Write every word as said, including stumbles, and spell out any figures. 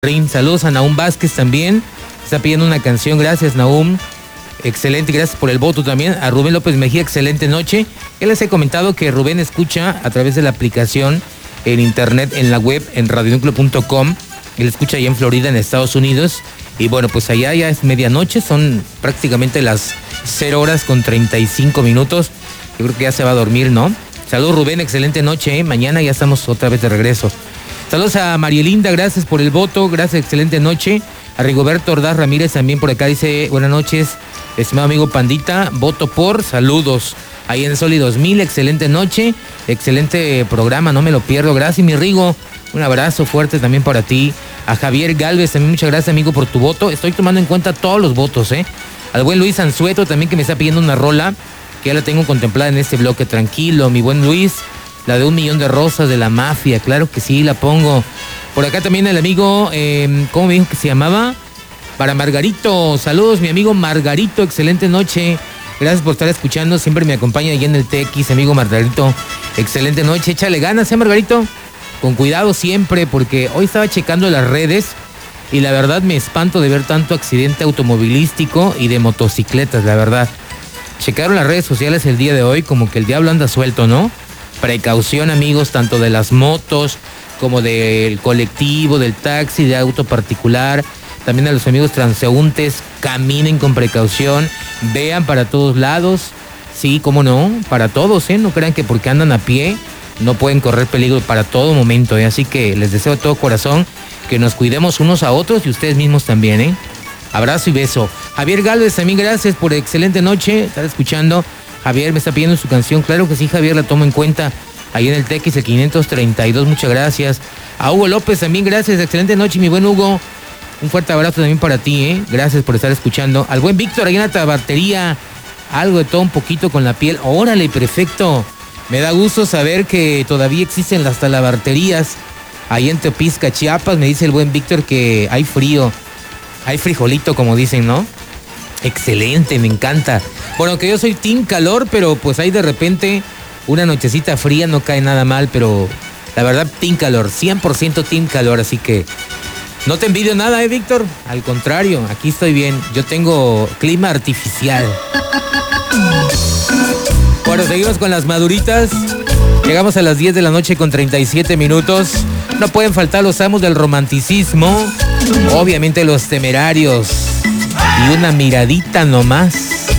Saludos a Nahum Vázquez también. Está pidiendo una canción. Gracias, Nahum. Excelente, gracias por el voto también. A Rubén López Mejía, excelente noche. Ya les he comentado que Rubén escucha a través de la aplicación en internet, en la web, en radio núcleo punto com. Él escucha allá en Florida, en Estados Unidos. Y bueno, pues allá ya es medianoche, son prácticamente las cero horas con treinta y cinco minutos. Yo creo que ya se va a dormir, ¿no? Saludos, Rubén, excelente noche, ¿eh? Mañana ya estamos otra vez de regreso. Saludos a Marielinda, gracias por el voto, gracias, excelente noche. A Rigoberto Ordaz Ramírez también por acá dice, buenas noches, estimado amigo Pandita, voto por, saludos. Ahí en Soli dos mil, excelente noche, excelente programa, no me lo pierdo. Gracias, mi Rigo, un abrazo fuerte también para ti. A Javier Galvez también, muchas gracias, amigo, por tu voto. Estoy tomando en cuenta todos los votos, ¿eh? Al buen Luis Anzueto también, que me está pidiendo una rola, que ya la tengo contemplada en este bloque. Tranquilo, mi buen Luis. La de Un Millón de Rosas de la Mafia, claro que sí, la pongo. Por acá también el amigo, eh, ¿cómo me dijo que se llamaba? Para Margarito, saludos mi amigo Margarito, excelente noche. Gracias por estar escuchando, siempre me acompaña allí en el T X, amigo Margarito. Excelente noche, échale ganas, ¿eh, Margarito? Con cuidado siempre, porque hoy estaba checando las redes y la verdad me espanto de ver tanto accidente automovilístico y de motocicletas, la verdad. Checaron las redes sociales el día de hoy, como que el diablo anda suelto, ¿no? Precaución, amigos, tanto de las motos como del colectivo, del taxi, de auto particular. También a los amigos transeúntes, caminen con precaución, vean para todos lados. Sí, cómo no, para todos, ¿eh? No crean que porque andan a pie no pueden correr peligro para todo momento, ¿eh? Así que les deseo de todo corazón que nos cuidemos unos a otros y ustedes mismos también, ¿eh? Abrazo y beso. Javier Galvez, también gracias por excelente noche, estar escuchando. Javier me está pidiendo su canción, claro que sí, Javier, la tomo en cuenta. Ahí en el T X, el quinientos treinta y dos, muchas gracias. A Hugo López también, gracias, excelente noche, mi buen Hugo. Un fuerte abrazo también para ti, ¿eh? Gracias por estar escuchando. Al buen Víctor, ahí en la tabatería, algo de todo un poquito con la piel. Órale, perfecto. Me da gusto saber que todavía existen las talabarterías. Ahí en Teopisca, Chiapas, me dice el buen Víctor que hay frío. Hay frijolito, como dicen, ¿no? Excelente, me encanta. Bueno, que yo soy team calor, pero pues ahí de repente una nochecita fría no cae nada mal, pero la verdad team calor, cien por ciento team calor, así que no te envidio nada, ¿eh, Víctor? Al contrario, aquí estoy bien, yo tengo clima artificial. Bueno, seguimos con las maduritas. Llegamos a las diez de la noche con treinta y siete minutos. No pueden faltar los amos del romanticismo, obviamente los Temerarios. Y una miradita nomás